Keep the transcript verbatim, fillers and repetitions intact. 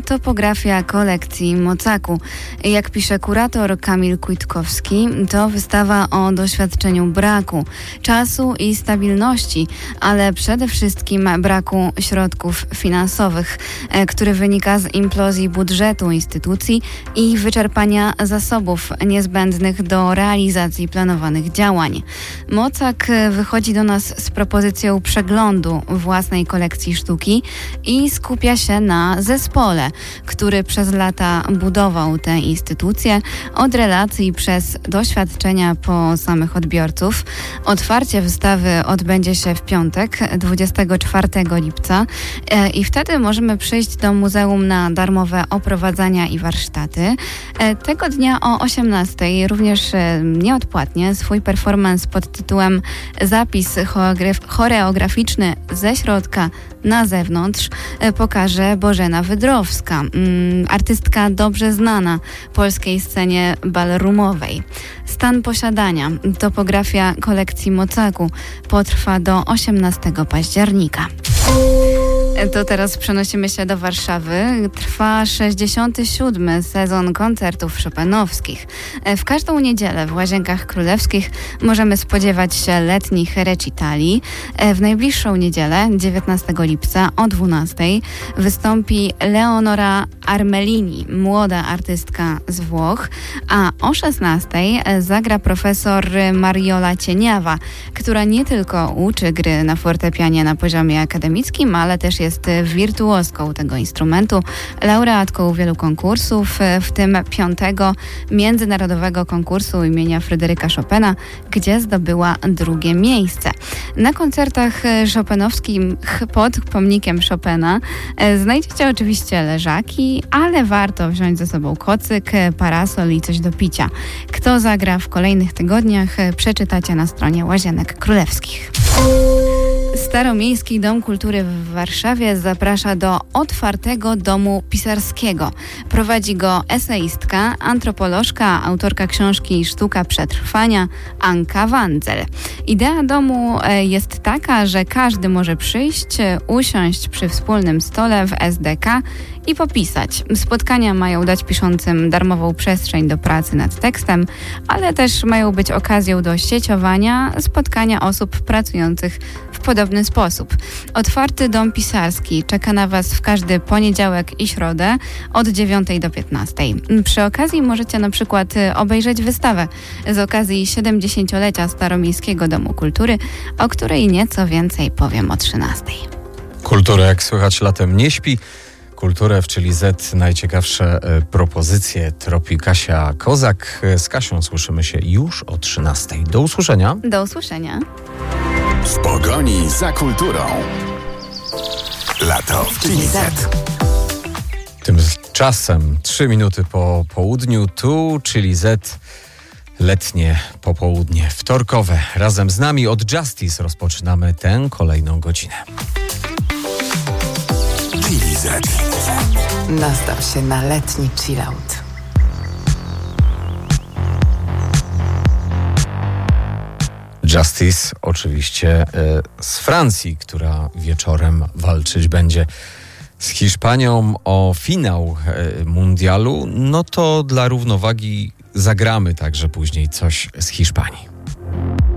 topografia kolekcji Mocaku. Jak pisze kurator Kamil Kujtkowski, to wystawa o doświadczeniu braku, czasu i stabilności, ale przede wszystkim braku środków finansowych, który wynika z implozji budżetu instytucji i wyczerpania zasobów niezbędnych do realizacji planowanych działań. Mocak wychodzi do nas z propozycją przeglądu własnej kolekcji sztuki i skupia się na zespole, który przez lata budował tę instytucję, od relacji przez doświadczenia po samych odbiorców. Otwarcie wystawy odbędzie się w piątek, dwudziestego czwartego lipca i wtedy możemy przyjść do muzeum na darmowe oprowadzania i warsztaty. Tego dnia o osiemnastej również nieodpłatnie swój performance pod tytułem Zapis choreograficzny ze środka na zewnątrz pokaże Bożena Wydrowska, artystka dobrze znana polskiej scenie ballroomowej. Stan posiadania, topografia kolekcji Mocaku potrwa do osiemnastego października. To teraz przenosimy się do Warszawy. Trwa sześćdziesiąty siódmy sezon koncertów chopinowskich. W każdą niedzielę w Łazienkach Królewskich możemy spodziewać się letnich recitali. W najbliższą niedzielę, dziewiętnastego lipca o dwunastej wystąpi Leonora Armelini, młoda artystka z Włoch, a o szesnastej zagra profesor Mariola Cieniawa, która nie tylko uczy gry na fortepianie na poziomie akademickim, ale też jest wirtuozką tego instrumentu, laureatką wielu konkursów, w tym piątego międzynarodowego konkursu imienia Fryderyka Chopina, gdzie zdobyła drugie miejsce. Na koncertach chopinowskich pod pomnikiem Chopina znajdziecie oczywiście leżaki, ale warto wziąć ze sobą kocyk, parasol i coś do picia. Kto zagra w kolejnych tygodniach, przeczytacie na stronie Łazienek Królewskich. Staromiejski Dom Kultury w Warszawie zaprasza do otwartego domu pisarskiego. Prowadzi go eseistka, antropolożka, autorka książki Sztuka Przetrwania Anka Wandzel. Idea domu jest taka, że każdy może przyjść, usiąść przy wspólnym stole w es de ka i popisać. Spotkania mają dać piszącym darmową przestrzeń do pracy nad tekstem, ale też mają być okazją do sieciowania, spotkania osób pracujących w podobny sposób. Otwarty dom pisarski czeka na Was w każdy poniedziałek i środę od dziewiątej do piętnastej. Przy okazji możecie na przykład obejrzeć wystawę z okazji siedemdziesięciolecia Staromiejskiego Domu Kultury, o której nieco więcej powiem o trzynastej. Kultura, jak słychać, latem nie śpi. Kulturę w Czyli Z najciekawsze e, propozycje tropi Kasia Kozak. Z Kasią słyszymy się już o trzynastej. Do usłyszenia. Do usłyszenia. W pogoni za kulturą. Lato w Czyli Z. Tymczasem trzy minuty po południu, tu Czyli Z, letnie popołudnie wtorkowe. Razem z nami od Justice rozpoczynamy tę kolejną godzinę. Czyli Z. Nastaw się na letni chillout. Justice oczywiście y, z Francji, która wieczorem walczyć będzie z Hiszpanią o finał y, mundialu. No to dla równowagi zagramy także później coś z Hiszpanii.